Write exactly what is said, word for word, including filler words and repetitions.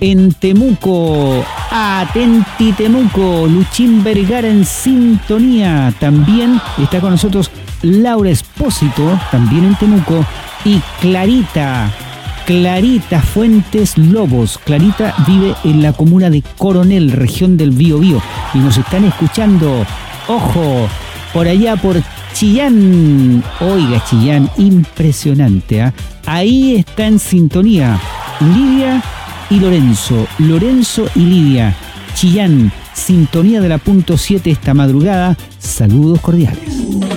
en Temuco. Atenti Temuco, Luchín Vergara en sintonía. También está con nosotros Laura Espósito, también en Temuco. Y Clarita, Clarita Fuentes Lobos. Clarita vive en la comuna de Coronel, región del Biobío. Y nos están escuchando, ojo, por allá por Chillán. Oiga, Chillán, impresionante, ¿eh? Ahí está en sintonía Lidia y Lorenzo. Lorenzo y Lidia. Chillán, sintonía de la punto siete esta madrugada. Saludos cordiales.